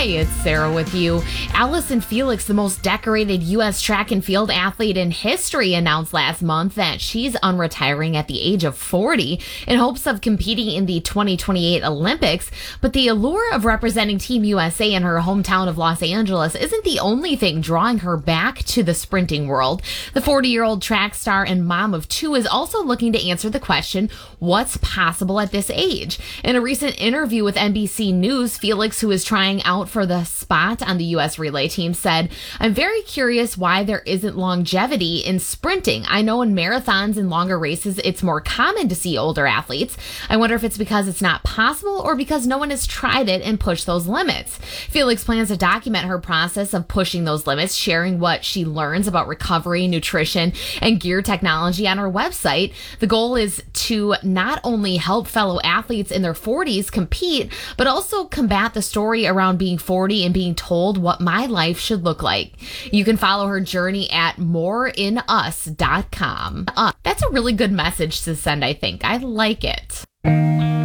Hey, it's Sarah with you. Allison Felix, the most decorated U.S. track and field athlete in history, announced last month that she's unretiring at the age of 40 in hopes of competing in the 2028 Olympics. But the allure of representing Team USA in her hometown of Los Angeles isn't the only thing drawing her back to the sprinting world. The 40-year-old track star and mom of two is also looking to answer the question, what's possible at this age? In a recent interview with NBC News, Felix, who is trying out for the spot on the U.S. relay team, said, "I'm very curious why there isn't longevity in sprinting. I know in marathons and longer races, it's more common to see older athletes. I wonder if it's because it's not possible or because no one has tried it and pushed those limits." Felix plans to document her process of pushing those limits, sharing what she learns about recovery, nutrition, and gear technology on her website. The goal is to not only help fellow athletes in their 40s compete, but also combat the story around being 40 and being told what my life should look like. You can follow her journey at moreinus.com. That's a really good message to send, I think. I like it.